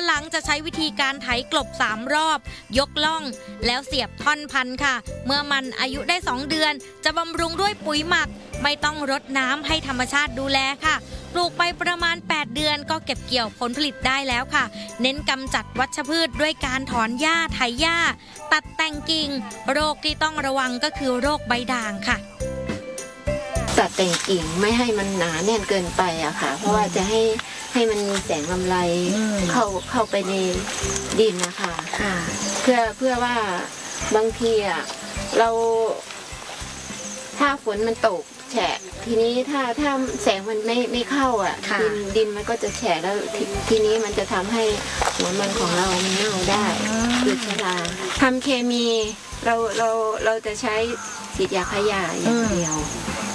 หลังจะใช้วิธีการไถกลบ3 รอบยกล่องแล้วเสียบท่อนพันธุ์ค่ะเมื่อมันอายุได้2 เดือนจะบำรุงด้วยปุ๋ยหมักไม่ต้องรดน้ำให้ธรรมชาติดูแลค่ะปลูกไปประมาณ8 เดือนก็เก็บเกี่ยวผลผลิตได้แล้วค่ะเน้นกำจัดวัชพืชด้วยการถอนหญ้าไถหญ้าตัดแต่งกิ่งโรคที่ต้องระวังก็คือโรคใบด่างค่ะตัดแต่งกิ่งไม่ให้มันหนาแน่นเกินไปอะค่ะเพราะว่าจะให้มันมีแสงลำไรเข้าไปในดินนะคะเพื่อว่าบางทีอะเราถ้าฝนมันตกแฉะทีนี้ถ้าแสงมันไม่เข้าอ่ะดินมันก็จะแฉะแล้วทีนี้มันจะทำให้หัวมันของเรามันเน่าได้คือชราทำเคมีเราจะใช้ฉีดยาฆ่าหญ้าอย่างเดียว